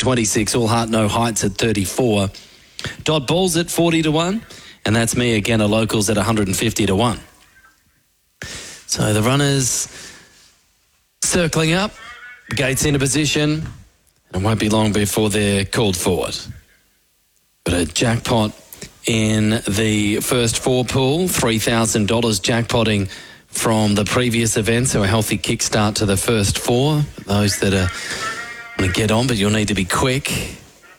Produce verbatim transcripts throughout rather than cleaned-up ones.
twenty-six. All Heart No Heights at thirty-four. Dot Balls at forty to one. And that's me again, a locals at one hundred fifty to one. So the runners circling up. Gates into position. And it won't be long before they're called forward. But a jackpot in the first four pool, three thousand dollars jackpotting from the previous event, so a healthy kickstart to the first four. Those that are going to get on, but you'll need to be quick.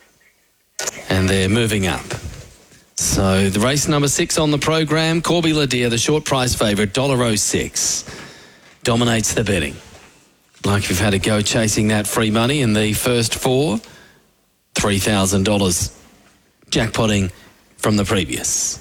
And they're moving up. So the race number six on the program, Corby Ladir, the short price favourite, one dollar oh six, dominates the betting. Like you've had a go chasing that free money in the first four, three thousand dollars jackpotting from the previous.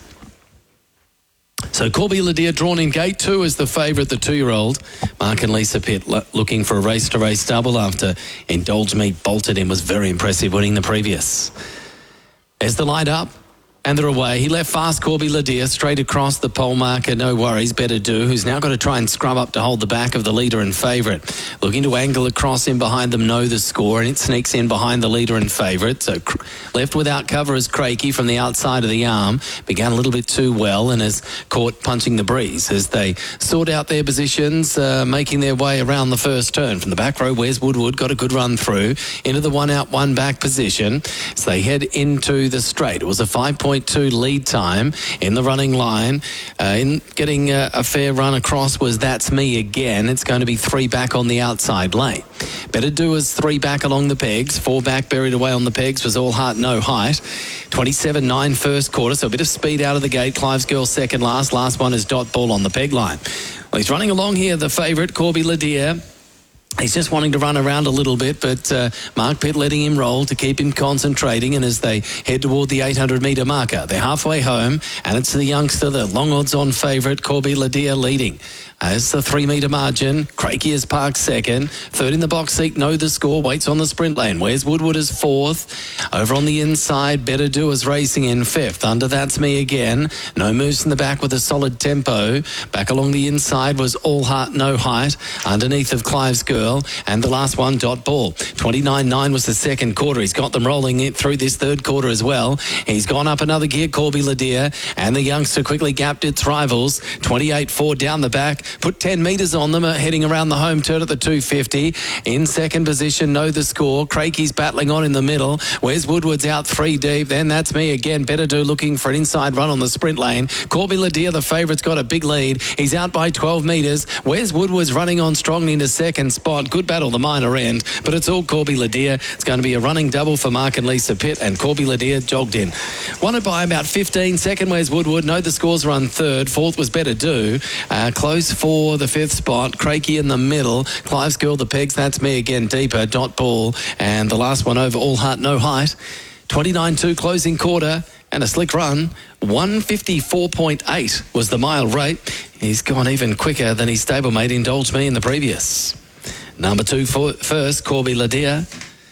So Corby Ladir drawn in gate two as the favourite, the two-year-old. Mark and Lisa Pitt lo- looking for a race-to-race double after Indulge Me bolted him, was very impressive, winning the previous. There's the light up. And they're away. He left fast Corby Ladir straight across the pole marker. No worries. Better Do, who's now got to try and scrub up to hold the back of the leader and favourite. Looking to angle across in behind them, Know the Score, and it sneaks in behind the leader and favourite. So left without cover is Craigie from the outside of the arm. Began a little bit too well and is caught punching the breeze as they sort out their positions, uh, making their way around the first turn. From the back row, Wes Woodward got a good run through into the one out, one back position. So they head into the straight. It was a five point two lead time in the running line. Uh, in getting a, a fair run across was That's Me Again. It's going to be three back on the outside lane. Better Do is three back along the pegs. Four back buried away on the pegs was All Heart No Height. twenty-seven nine first quarter, so a bit of speed out of the gate. Clive's Girl second last. Last one is Dot Ball on the peg line. Well, he's running along here, the favourite, Corby Ladir. He's just wanting to run around a little bit, but uh, Mark Pitt letting him roll to keep him concentrating. And as they head toward the eight hundred metre marker, they're halfway home, and it's the youngster, the long odds-on favourite, Corby Ladir, leading. As the three-metre margin, Craigie is parked second. Third in the box seat, Know the Score, waits on the sprint lane. Where's Woodward is fourth. Over on the inside, Better Do is racing in fifth. Under That's Me Again. No moves in the back with a solid tempo. Back along the inside was All Heart No Height. Underneath of Clive's Girl. And the last one, Dot Ball. twenty-nine nine was the second quarter. He's got them rolling it through this third quarter as well. He's gone up another gear, Corby Ladir. And the youngster quickly gapped its rivals. twenty-eight four down the back. Put ten metres on them, heading around the home turn at the two fifty. In second position, Know the Score. Craigie's battling on in the middle. Where's Woodward's out three deep. Then That's Me Again. Better Do looking for an inside run on the sprint lane. Corby Ladir, the favourite's got a big lead. He's out by twelve metres. Where's Woodward's running on strong into second spot. Good battle, the minor end, but it's all Corby Ladir. It's going to be a running double for Mark and Lisa Pitt, and Corby Ladir jogged in. Won it by about fifteen. Second, Where's Woodward. Know the Score's run third. Fourth was Better Do. Uh, close for the fifth spot. Craigie in the middle. Clive's Girl, the pegs. That's Me Again deeper. Dot Ball. And the last one over, All Heart No Height. twenty-nine two closing quarter and a slick run. one fifty-four point eight was the mile rate. He's gone even quicker than his stablemate Indulge Me in the previous. Number two for first, Corby Ladir.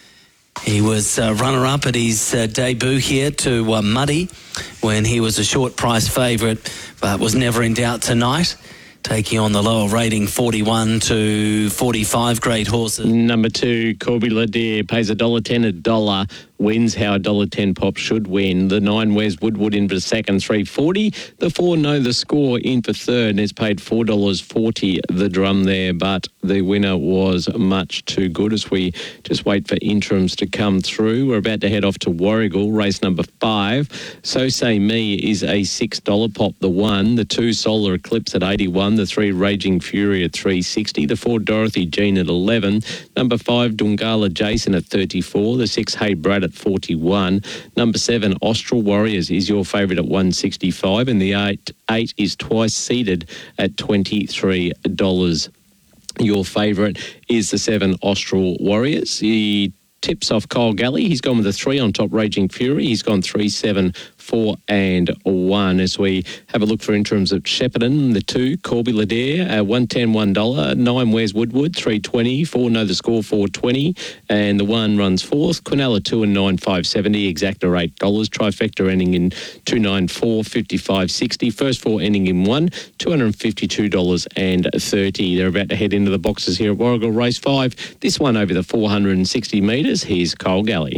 He was uh, runner-up at his uh, debut here to uh, Muddy when he was a short price favourite, but was never in doubt tonight. Taking on the lower rating, forty-one to forty-five grade horses. Number two, Corby Ladir, pays one dollar ten a dollar. Wins how a one dollar ten pop should win. The nine, Where's Woodward, in for second, three forty. The four, Know the Score, in for third, and is paid four dollars forty the drum there, but the winner was much too good as we just wait for interims to come through. We're about to head off to Warrigal, race number five. So Say Me is a six dollar pop, the one. The two, Solar Eclipse at eighty-one. The three, Raging Fury at three sixty. The four, Dorothy Jean at eleven. Number five, Dungala Jason at thirty-four. The six, Hey Brad at forty-one. Number seven, Austral Warriors is your favourite at one sixty-five, and the eight, eight is Twice Seeded at twenty-three dollars. Your favourite is the seven, Austral Warriors. He tips off Kyle Galley. He's gone with a three on top, Raging Fury. He's gone three, seven, four and one. As we have a look for interims at Shepparton, the two, Corby Ladir, uh, one ten, one dollar. Nine, Where's Woodward, three twenty. Four, Know the Score, four twenty. And the one runs fourth. Quinella two and nine, five seventy. Exacta eight dollars. Trifecta ending in two ninety-four, fifty-five sixty. First four ending in one, two hundred fifty-two dollars and thirty. They're about to head into the boxes here at Warrigal Race five. This one over the four hundred sixty metres. Here's Kyle Galley.